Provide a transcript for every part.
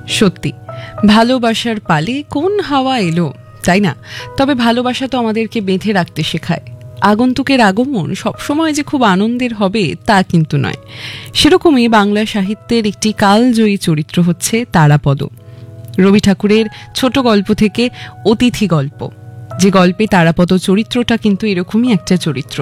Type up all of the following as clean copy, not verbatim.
সত্যি ভালোবাসার পালে কোন হাওয়া এলো, তাই না? তবে ভালোবাসা তো আমাদেরকে বেঁধে রাখতে শেখায়। আগন্তুকের আগমন সবসময় যে খুব আনন্দের হবে তা কিন্তু নয়। সেরকমই বাংলা সাহিত্যের একটি কালজয়ী চরিত্র হচ্ছে তারাপদ। রবি ঠাকুরের ছোট গল্প থেকে অতিথি গল্প, যে গল্পে তারাপদ চরিত্রটা কিন্তু এরকমই একটা চরিত্র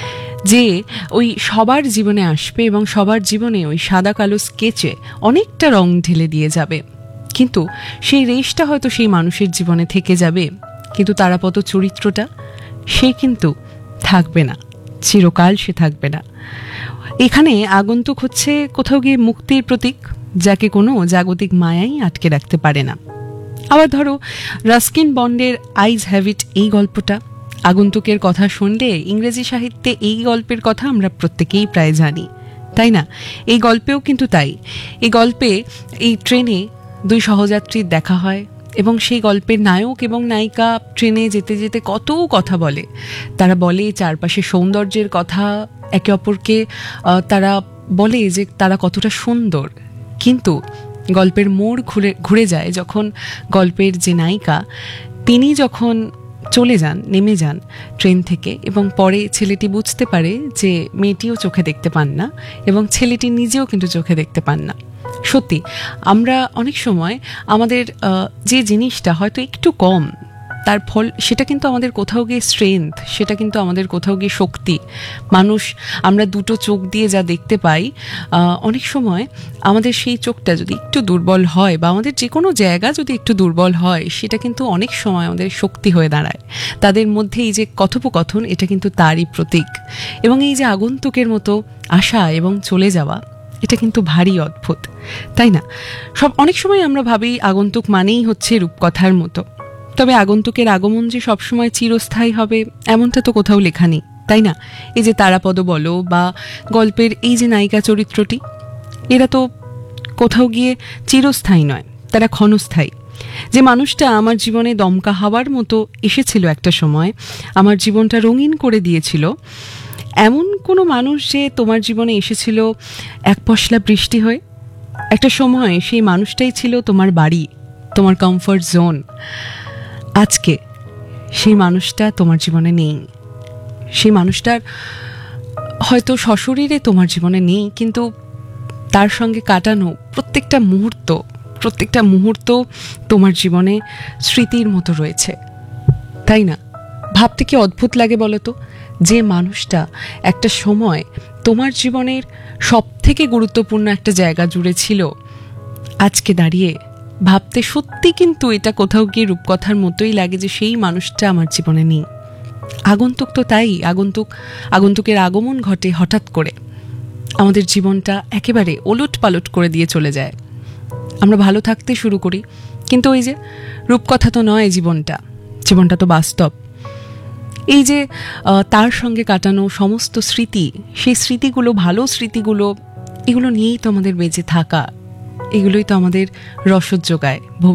যে ওই সবার জীবনে আসবে এবং সবার জীবনে ওই সাদা কালো স্কেচে অনেকটা রং ঢেলে দিয়ে যাবে, কিন্তু সেই রেশটা হয়তো সেই মানুষের জীবনে থেকে যাবে, কিন্তু তারাপদ চরিত্রটা সে কিন্তু থাকবে না, চিরকাল সে থাকবে না। এখানে আগন্তুক হচ্ছে কোথাও গিয়ে মুক্তির প্রতীক, যাকে কোনো জাগতিক মায়াই আটকে রাখতে পারে না। আবার ধরো রাস্কিন বন্ডের আইজ হ্যাভ ইট, এই গল্পটা আগন্তুকের কথা শুনলে ইংরেজি সাহিত্যে এই গল্পের কথা আমরা প্রত্যেকেই প্রায় জানি, তাই না? এই গল্পেও কিন্তু তাই। এই গল্পে এই ট্রেনে দুই সহযাত্রীর দেখা হয় এবং সেই গল্পের নায়ক এবং নায়িকা ট্রেনে যেতে যেতে কত কথা বলে। তারা বলে চারপাশে সৌন্দর্যের কথা, একে অপরকে তারা বলে যে তারা কতটা সুন্দর, কিন্তু গল্পের মোড় ঘুরে যায় যখন গল্পের যে নায়িকা তিনি যখন চলে যান, নেমে যান ট্রেন থেকে, এবং পরে ছেলেটি বুঝতে পারে যে মেয়েটিও চোখে দেখতে পান না এবং ছেলেটি নিজেও কিন্তু চোখে দেখতে পান না। সত্যি আমরা অনেক সময় আমাদের যে জিনিসটা হয়তো একটু কম, তার ফল সেটা কিন্তু আমাদের কোথাও গিয়ে স্ট্রেংথ, সেটা কিন্তু আমাদের কোথাও গিয়ে শক্তি। মানুষ, আমরা দুটো চোখ দিয়ে যা দেখতে পাই, অনেক সময় আমাদের সেই চোখটা যদি একটু দুর্বল হয় বা আমাদের যে কোনো জায়গা যদি একটু দুর্বল হয়, সেটা কিন্তু অনেক সময় আমাদের শক্তি হয়ে দাঁড়ায়। তাদের মধ্যে এই যে কথোপকথন, এটা কিন্তু তারই প্রতীক। এবং এই যে আগন্তুকের মতো আসা এবং চলে যাওয়া, এটা কিন্তু ভারী অদ্ভুত, তাই না? অনেক সময় আমরা ভাবি আগন্তুক মানেই হচ্ছে রূপকথার মতো, তবে আগন্তুকের আগমন যে সবসময় চিরস্থায়ী হবে এমনটা তো কোথাও লেখা নেই, তাই না? এই যে তারাপদ বলো বা গল্পের এই যে নায়িকা চরিত্রটি, এরা তো কোথাও গিয়ে চিরস্থায়ী নয়, তারা ক্ষণস্থায়ী। যে মানুষটা আমার জীবনে দমকা হাওয়ার মতো এসেছিল একটা সময়, আমার জীবনটা রঙিন করে দিয়েছিল, এমন কোনো মানুষ যে তোমার জীবনে এসেছিল এক পশলা বৃষ্টি হয়ে, একটা সময় সেই মানুষটাই ছিল তোমার বাড়ি, তোমার কমফর্ট জোন। আজকে সেই মানুষটা তোমার জীবনে নেই, সেই মানুষটার হয়তো সশরীরে তোমার জীবনে নেই, কিন্তু তার সঙ্গে কাটানো প্রত্যেকটা মুহূর্ত তোমার জীবনে স্মৃতির মতো রয়েছে, তাই না? ভাবতে কি অদ্ভুত লাগে বলো তো, যে মানুষটা একটা সময় তোমার জীবনের সব থেকে গুরুত্বপূর্ণ একটা জায়গা জুড়ে ছিল, আজকে দাঁড়িয়ে ভাবতে সত্যি কিন্তু এটা কোথাও গিয়ে রূপকথার মতোই লাগে যে সেই মানুষটা আমার জীবনে নেই। আগন্তুক তো তাই, আগন্তুকের আগমন ঘটে হঠাৎ করে, আমাদের জীবনটা একেবারে ওলট পালট করে দিয়ে চলে যায়। আমরা ভালো থাকতে শুরু করি, কিন্তু ওই যে রূপকথা তো নয়, জীবনটা তো বাস্তব। এই যে তার সঙ্গে কাটানো সমস্ত স্মৃতি, সেই স্মৃতিগুলো, ভালো স্মৃতিগুলো, এগুলো নিয়েই তো আমাদের বেঁচে থাকা, এগুলোই তো আমাদের রসদ যোগায়।